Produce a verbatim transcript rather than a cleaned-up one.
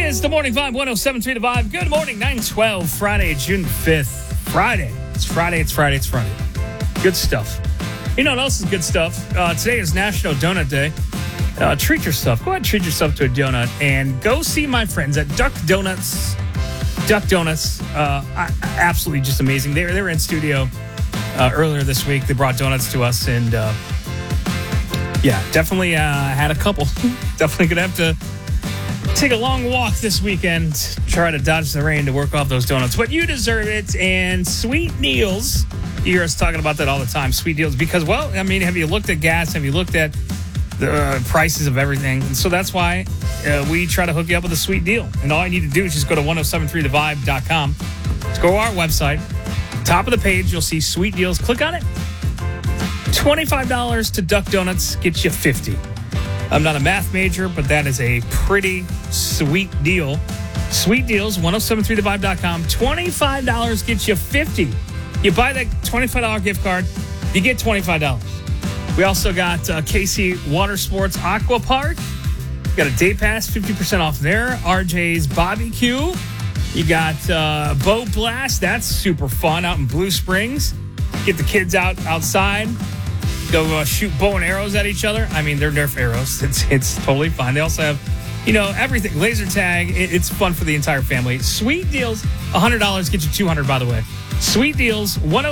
is the Morning Vibe, one oh seven point three The Vibe. Good morning, nine twelve, Friday, June fifth. Friday. It's Friday, it's Friday, it's Friday. Good stuff. You know what else is good stuff? Uh, today is National Donut Day. Uh, treat yourself. Go ahead and treat yourself to a donut and go see my friends at Duck Donuts. Duck Donuts, uh, absolutely just amazing. They were, they were in studio uh, earlier this week. They brought donuts to us, and uh, yeah, definitely uh, had a couple. Definitely going to have to take a long walk this weekend, try to dodge the rain to work off those donuts. But you deserve it. And Sweet Deals, you hear us talking about that all the time, Sweet Deals, because, well, I mean, have you looked at gas? Have you looked at the uh, prices of everything? And so that's why uh, we try to hook you up with a sweet deal. And all you need to do is just go to ten seventy-three the vibe dot com. Just go to our website. Top of the page, you'll see Sweet Deals. Click on it. twenty-five dollars to Duck Donuts gets you fifty. I'm not a math major, but that is a pretty sweet deal. Sweet Deals, ten seventy-three the vibe dot com. twenty-five dollars gets you fifty. You buy that twenty-five dollars gift card, you get twenty-five dollars. We also got uh, K C Water Sports Aqua Park. Got a day pass, fifty percent off there. R J's Barbecue. You got uh, Boat Blast. That's super fun out in Blue Springs. Get the kids out outside. Go uh, shoot bow and arrows at each other. I mean, they're Nerf arrows. It's it's totally fine. They also have, you know, everything. Laser tag. It, it's fun for the entire family. Sweet Deals. one hundred dollars gets you two hundred dollars, by the way. Sweet Deals. ten